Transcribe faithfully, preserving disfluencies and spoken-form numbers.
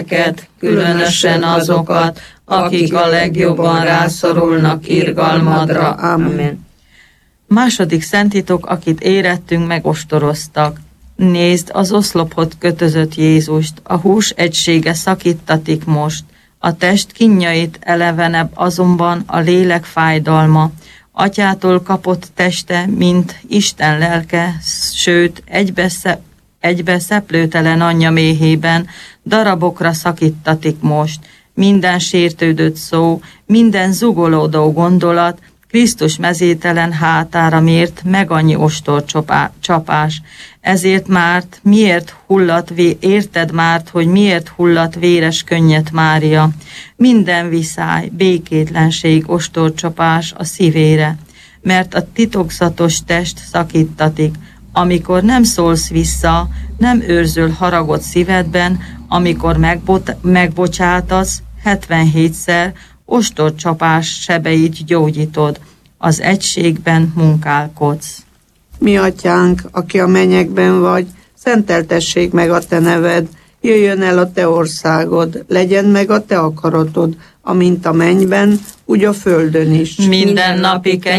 neked, különösen azokat, akik a legjobban rászorulnak irgalmadra. Amen. Második szentitok, akit érettünk, megostoroztak. Nézd, az oszlopot kötözött Jézust, a hús egysége szakítatik most, a test kínjait elevenebb azonban a lélek fájdalma. Atyától kapott teste, mint Isten lelke, sőt, egybe, szep, egybe szeplőtelen anyja méhében darabokra szakítatik most. Minden sértődött szó, minden zugolódó gondolat, Krisztus mezételen hátára mért meg annyi ostor csapás. Ezért márt, miért hullat, érted márt, hogy miért hullat véres könnyet Mária. Minden viszály, békétlenség, ostorcsapás a szívére, mert a titokzatos test szakítatik. Amikor nem szólsz vissza, nem őrzöl haragot szívedben, amikor megbot- megbocsátasz, hetvenhétszer ostorcsapás sebeit gyógyítod, az egységben munkálkodsz. Mi atyánk, aki a mennyekben vagy, szenteltessék meg a te neved, jöjjön el a te országod, legyen meg a te akaratod, amint a mennyben, úgy a földön is. Minden napi